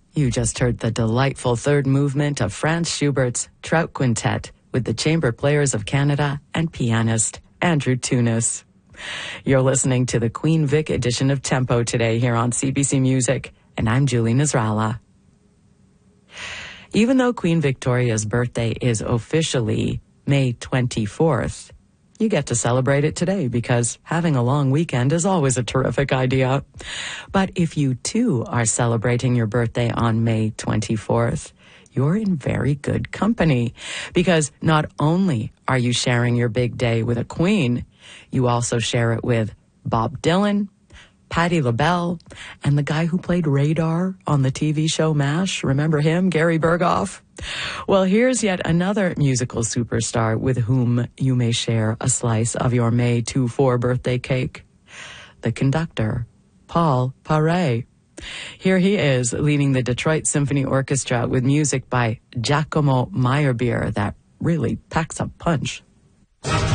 You just heard the delightful third movement of Franz Schubert's Trout Quintet with the Chamber Players of Canada and pianist Andrew Tunis. You're listening to the Queen Vic edition of Tempo today here on CBC Music, and I'm Julie Nasrallah. Even though Queen Victoria's birthday is officially May 24th, you get to celebrate it today because having a long weekend is always a terrific idea. But if you too are celebrating your birthday on May 24th, you're in very good company because not only are you sharing your big day with a queen, you also share it with Bob Dylan, Patti LaBelle, and the guy who played Radar on the TV show MASH. Remember him, Gary Berghoff? Well, here's yet another musical superstar with whom you may share a slice of your May 24 birthday cake. The conductor, Paul Paray. Here he is leading the Detroit Symphony Orchestra with music by Giacomo Meyerbeer that really packs a punch.